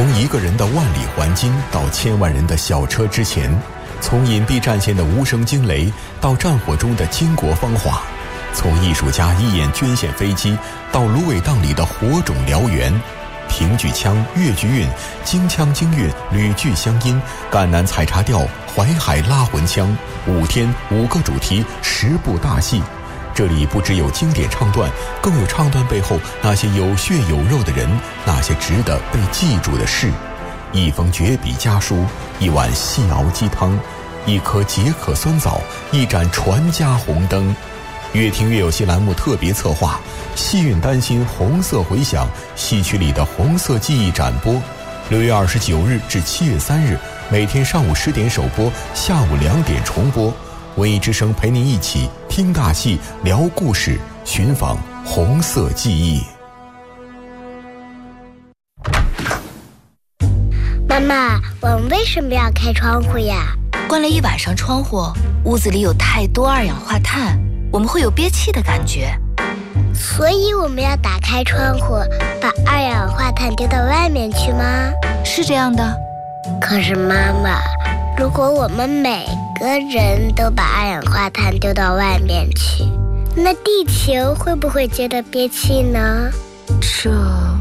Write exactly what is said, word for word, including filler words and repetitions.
从一个人的万里环京到千万人的小车之前，从隐蔽战线的无声惊雷到战火中的巾帼芳华，从艺术家一眼捐献飞机到芦苇荡里的火种燎原，评剧腔、越剧韵、京腔京韵吕剧相音，赣南采茶调、淮海拉魂腔，五天五个主题，十部大戏。这里不只有经典唱段，更有唱段背后那些有血有肉的人，那些值得被记住的事。一封绝笔家书，一碗细熬鸡汤，一颗解渴酸枣，一盏传家红灯。越听越有戏栏目特别策划，戏韵丹心，红色回响，戏曲里的红色记忆展播。六月二十九日至七月三日，每天上午十点首播，下午两点重播。文艺之声陪您一起听大戏，聊故事，寻访红色记忆。 妈妈，我们为什么要开窗户呀？ 关了一晚上窗户，屋子里有太多二氧化碳，我们会有憋气的感觉。 所以我们要打开窗户，把二氧化碳丢到外面去吗？ 是这样的。 可是妈妈，如果我们每个人都把二氧化碳丢到外面去，那地球会不会觉得憋气呢？ 这